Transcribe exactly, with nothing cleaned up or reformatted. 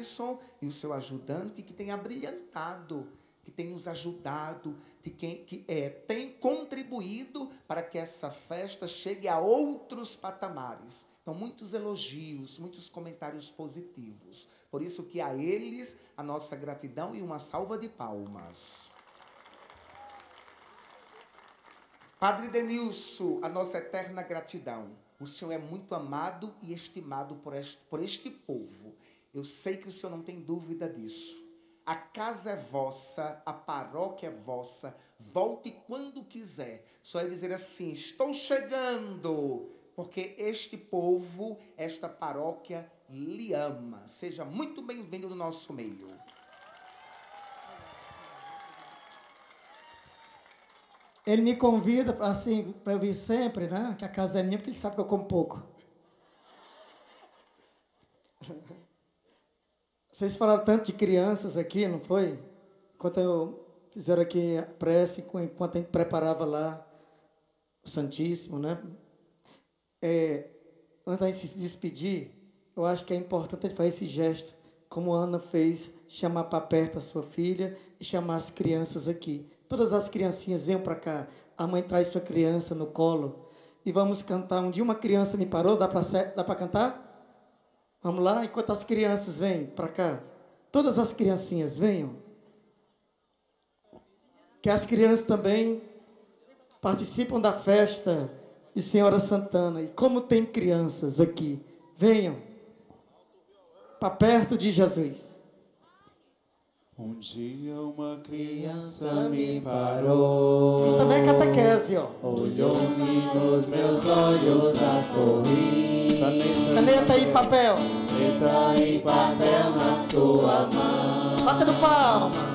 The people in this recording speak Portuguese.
Davidson e o seu ajudante, que tem abrilhantado, que tem nos ajudado, de quem, que é, tem contribuído para que essa festa chegue a outros patamares. Então, muitos elogios, muitos comentários positivos. Por isso que a eles, a nossa gratidão e uma salva de palmas. Padre Denilson, a nossa eterna gratidão. O Senhor é muito amado e estimado por este, por este povo. Eu sei que o Senhor não tem dúvida disso. A casa é vossa, a paróquia é vossa. Volte quando quiser. Só é dizer assim, estou chegando, porque este povo, esta paróquia, lhe ama. Seja muito bem-vindo no nosso meio. Ele me convida para assim, para eu vir sempre, né? Que a casa é minha, porque ele sabe que eu como pouco. Vocês falaram tanto de crianças aqui, não foi? Enquanto eu fizeram aqui a prece, enquanto a gente preparava lá o Santíssimo, né? É, antes da gente se despedir, eu acho que é importante ele fazer esse gesto, como a Ana fez, chamar para perto a sua filha e chamar as crianças aqui. Todas as criancinhas venham para cá. A mãe traz sua criança no colo e vamos cantar. Um dia uma criança me parou, dá para dá para cantar? Vamos lá, enquanto as crianças vêm para cá. Todas as criancinhas venham. Que as crianças também participam da festa de Senhora Santana. E como tem crianças aqui, venham para perto de Jesus. Um dia uma criança me parou. Isso também é catequese, ó. Olhou-me nos meus olhos, das sorri. Caneta e papel. Caneta e papel na sua mão. Batendo palmas.